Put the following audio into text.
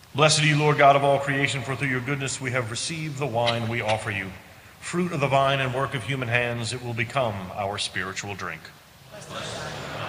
Blessed are you, Lord God of all creation, for through your goodness we have received the wine we offer you. Fruit of the vine and work of human hands, it will become our spiritual drink. Blessed